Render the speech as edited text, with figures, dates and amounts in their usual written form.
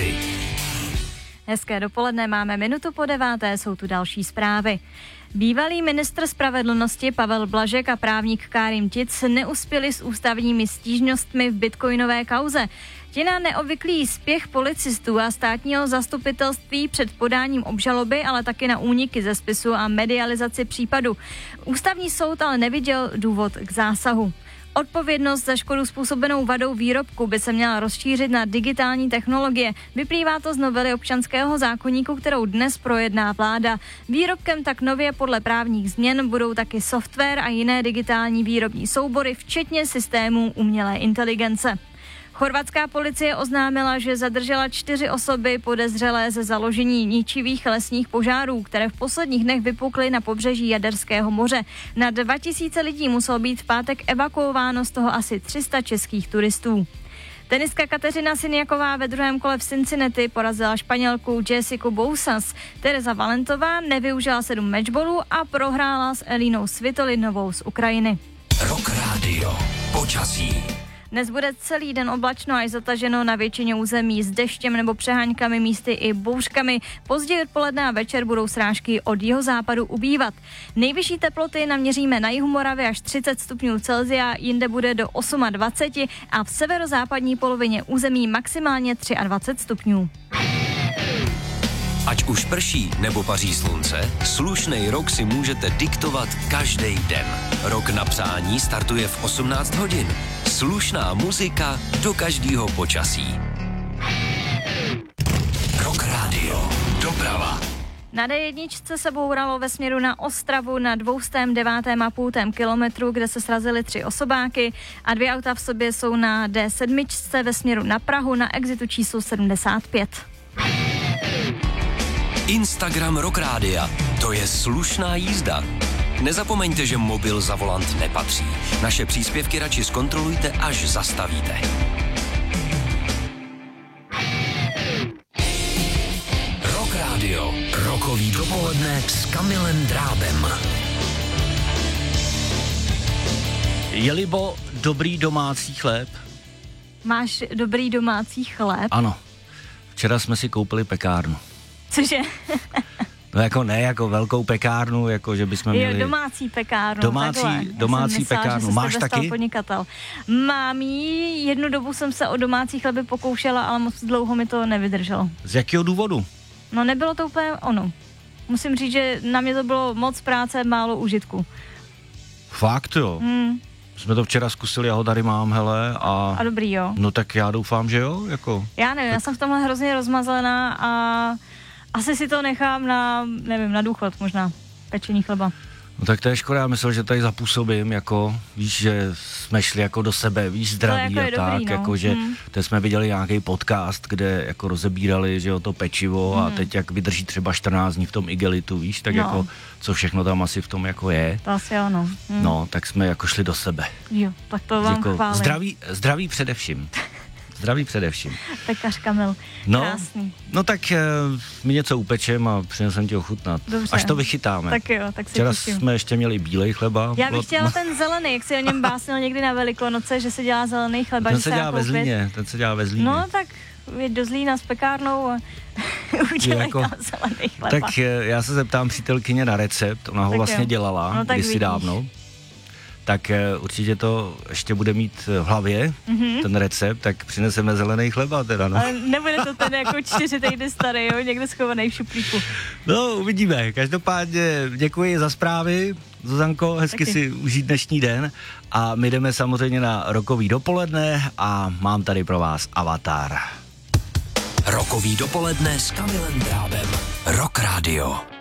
zprávy. Hezké dopoledne, máme 8:45, jsou tu další zprávy. Bývalý ministr spravedlnosti Pavel Blažek a právník Kárim Tic neuspěli s ústavními stížnostmi v bitcoinové kauze. Ti na neobvyklý spěch policistů a státního zastupitelství před podáním obžaloby, ale taky na úniky ze spisu a medializaci případu. Ústavní soud ale neviděl důvod k zásahu. Odpovědnost za škodu způsobenou vadou výrobku by se měla rozšířit na digitální technologie. Vyplývá to z novely občanského zákoníku, kterou dnes projedná vláda. Výrobkem tak nově podle právních změn budou taky software a jiné digitální výrobní soubory, včetně systémů umělé inteligence. Chorvatská policie oznámila, že zadržela 4 osoby podezřelé ze založení ničivých lesních požárů, které v posledních dnech vypukly na pobřeží Jaderského moře. Na 2000 lidí muselo být v pátek evakuováno, z toho asi 300 českých turistů. Tenistka Kateřina Siniaková ve druhém kole v Cincinnati porazila Španělku Jessiku Bousas. Tereza Valentová nevyužila 7 matchballů a prohrála s Elínou Svitolinovou z Ukrajiny. Rock Radio. Počasí. Dnes bude celý den oblačno až zataženo na většině území s deštěm nebo přeháňkami, místy i bouřkami. Později odpoledne a večer budou srážky od jihozápadu ubývat. Nejvyšší teploty naměříme na jihu Moravy až 30 stupňů Celsia, jinde bude do 28 a v severozápadní polovině území maximálně 23 stupňů. Ať už prší nebo paří slunce, slušnej rok si můžete diktovat každý den. Rok na přání startuje v 18 hodin. Slušná muzika do každého počasí. Rock Radio. Doprava. Na D1 se bouralo ve směru na Ostravu na 209,5 kilometru, kde se srazily 3 osobáky a 2 auta v sobě jsou na D7 ve směru na Prahu na exitu číslo 75. Instagram Rock Rádia. To je slušná jízda. Nezapomeňte, že mobil za volant nepatří. Naše příspěvky radši zkontrolujte, až zastavíte. Rock Radio. Rokový dopoledne s Kamilem Drábem. Je libo dobrý domácí chléb? Máš dobrý domácí chléb? Ano. Včera jsme si koupili pekárnu. Cože? No jako ne, jako velkou pekárnu, jako že bychom měli... domácí pekárnu. Domácí pekárnu. Máš taky? Podnikatel. Mám jí, jednu dobu jsem se o domácí chleby pokoušela, ale moc dlouho mi to nevydrželo. Z jakého důvodu? No nebylo to úplně ono. Musím říct, že na mě to bylo moc práce, málo užitku. Fakt jo? Jsme to včera zkusili, já ho tady mám, hele. A dobrý, jo? No tak já doufám, že jo, jako... Já nevím, já jsem v tomhle hrozně rozmazaná a asi si to nechám na, nevím, na důchod možná, pečení chleba. No tak to je škoda, já myslel, že tady zapůsobím, jako, víš, že jsme šli jako do sebe, víš, zdraví jako a tak, dobrý, no. jako, že teď jsme viděli nějaký podcast, kde jako rozebírali, že jo, to pečivo a teď jak vydrží třeba 14 dní v tom igelitu, víš, tak jako, co všechno tam asi v tom jako je. To asi ano. No, tak jsme jako šli do sebe. Jo, tak to vám jako, chválím. Zdraví především. Zdraví především. Pekař Kamil, krásný. No tak my něco upečem a přinesem ti ochutnat. Dobře. Až to vychytáme. Tak jo, tak si včera těším. jsme ještě měli bílej chleba. Já bych chtěla ten zelený, jak si o něm básnil někdy na Velikonoce, že se dělá zelený chleba. Ten se dělá ve Zlíně, No tak jeď do Zlína s pekárnou a udělej jako, tam zelený chleba. Tak já se zeptám přítelkyně na recept, ona ho tak vlastně dělala kdysi dávno. Tak určitě to ještě bude mít v hlavě, ten recept, tak přineseme zelený chleba teda, no. Ale nebude to ten jako 4 týdny starý, jo, někde schovaný v šuplíku. No, uvidíme. Každopádně děkuji za zprávy, Zuzanko, hezky si užít dnešní den a my jdeme samozřejmě na rokový dopoledne a mám tady pro vás Avatar. Rokový dopoledne s Kamilem Drábem. Rock Radio.